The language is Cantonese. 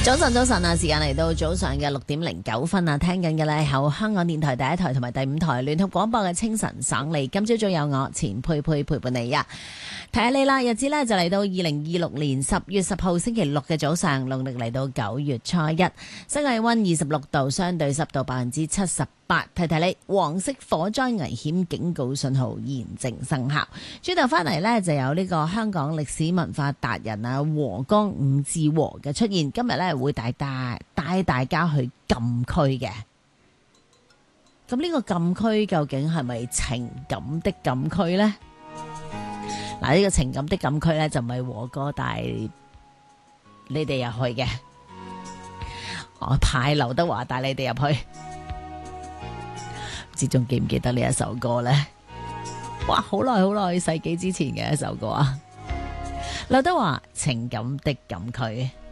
早晨啊！時間嚟到早上嘅6:09啊，聽緊嘅呢係香港電台第一台同埋第5台聯合廣播嘅清晨省利。今朝早有我錢佩佩陪伴你啊！提下你啦，日子呢就嚟到2026年10月10號星期六嘅早上，農曆嚟到9月初1，室外溫26度，相對濕度78%。提提你，黃色火災危險警告信號現正生效。轉頭翻嚟呢，就有呢個香港歷史文化達人啊和光伍志和嘅出現。今日呢，會帶大家去禁區嘅。咁呢個禁區究竟係咪情感的禁區呢？嗱，呢個情感的禁區呢，就唔係和哥帶你哋入去嘅，我派劉德華帶你哋入去。唔知仲記唔記得呢一首歌呢？哇，好耐世紀之前嘅一首歌啊！劉德華情感的禁區。